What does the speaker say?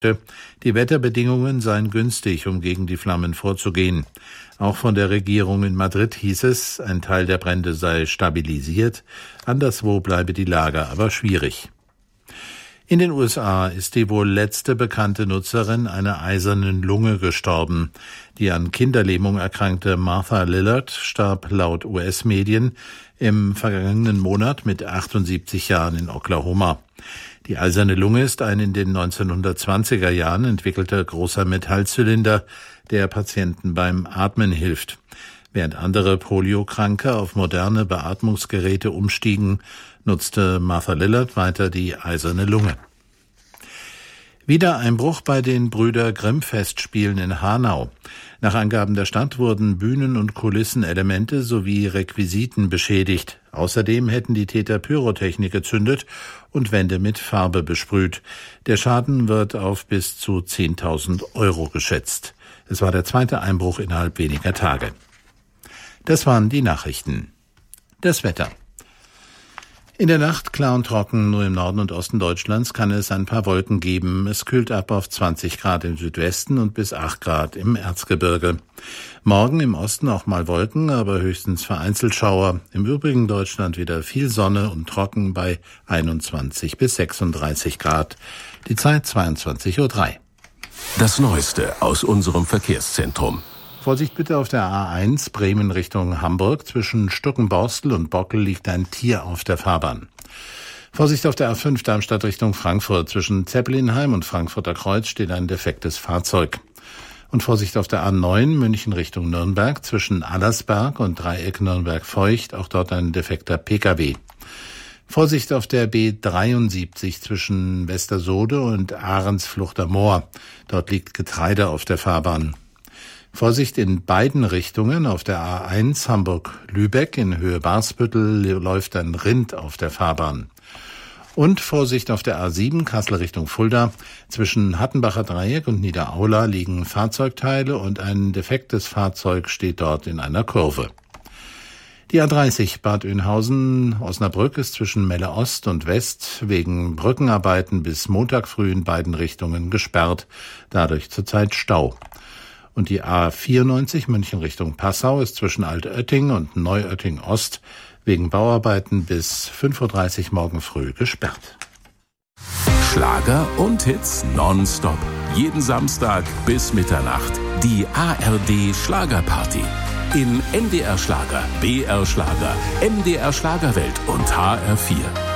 Die Wetterbedingungen seien günstig, um gegen die Flammen vorzugehen. Auch von der Regierung in Madrid hieß es, ein Teil der Brände sei stabilisiert, anderswo bleibe die Lage aber schwierig. In den USA ist die wohl letzte bekannte Nutzerin einer eisernen Lunge gestorben. Die an Kinderlähmung erkrankte Martha Lillard starb laut US-Medien im vergangenen Monat mit 78 Jahren in Oklahoma. Die eiserne Lunge ist ein in den 1920er Jahren entwickelter großer Metallzylinder, der Patienten beim Atmen hilft. Während andere Poliokranke auf moderne Beatmungsgeräte umstiegen, nutzte Martha Lillard weiter die eiserne Lunge. Wieder Einbruch bei den Brüder Grimm-Festspielen in Hanau. Nach Angaben der Stadt wurden Bühnen- und Kulissenelemente sowie Requisiten beschädigt. Außerdem hätten die Täter Pyrotechnik gezündet und Wände mit Farbe besprüht. Der Schaden wird auf bis zu 10.000 € geschätzt. Es war der zweite Einbruch innerhalb weniger Tage. Das waren die Nachrichten. Das Wetter. In der Nacht klar und trocken, nur im Norden und Osten Deutschlands kann es ein paar Wolken geben. Es kühlt ab auf 20 Grad im Südwesten und bis 8 Grad im Erzgebirge. Morgen im Osten auch mal Wolken, aber höchstens vereinzelt Schauer. Im übrigen Deutschland wieder viel Sonne und trocken bei 21 bis 36 Grad. Die Zeit 22:03 Uhr. Das Neueste aus unserem Verkehrszentrum. Vorsicht bitte auf der A1 Bremen Richtung Hamburg. Zwischen Stuckenborstel und Bockel liegt ein Tier auf der Fahrbahn. Vorsicht auf der A5 Darmstadt Richtung Frankfurt. Zwischen Zeppelinheim und Frankfurter Kreuz steht ein defektes Fahrzeug. Und Vorsicht auf der A9 München Richtung Nürnberg. Zwischen Allersberg und Dreieck Nürnberg-Feucht. Auch dort ein defekter Pkw. Vorsicht auf der B73 zwischen Westersoode und Ahrensfluchter Moor. Dort liegt Getreide auf der Fahrbahn. Vorsicht in beiden Richtungen. Auf der A1 Hamburg-Lübeck in Höhe Barsbüttel läuft ein Rind auf der Fahrbahn. Und Vorsicht auf der A7 Kassel Richtung Fulda. Zwischen Hattenbacher Dreieck und Niederaula liegen Fahrzeugteile und ein defektes Fahrzeug steht dort in einer Kurve. Die A30 Bad Oeynhausen-Osnabrück ist zwischen Melle Ost und West wegen Brückenarbeiten bis Montag früh in beiden Richtungen gesperrt. Dadurch zurzeit Stau. Und die A94 München Richtung Passau ist zwischen Altötting und Neuötting Ost wegen Bauarbeiten bis 5:30 Uhr morgen früh gesperrt. Schlager und Hits nonstop. Jeden Samstag bis Mitternacht. Die ARD Schlagerparty. In NDR Schlager, BR Schlager, MDR Schlagerwelt und HR4.